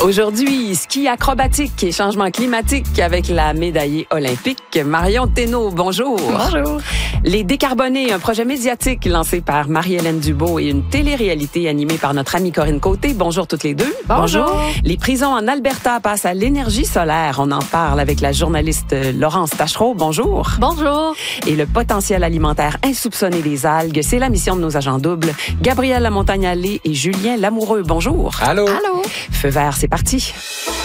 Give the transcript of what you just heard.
Aujourd'hui, ski acrobatique et changement climatique avec la médaillée olympique Marion Thénault. Bonjour. Bonjour. Les Décarbonés, un projet médiatique lancé par Marie-Hélène Dubois et une télé-réalité animée par notre amie Corinne Côté. Bonjour toutes les deux. Bonjour. Les prisons en Alberta passent à l'énergie solaire. On en parle avec la journaliste Laurence Tachereau. Bonjour. Bonjour. Et le potentiel alimentaire insoupçonné des algues, c'est la mission de nos agents doubles, Gabriel Lamontagne-Allé et Julien Lamoureux. Bonjour. Allô. Allô. Feu vert, c'est parti.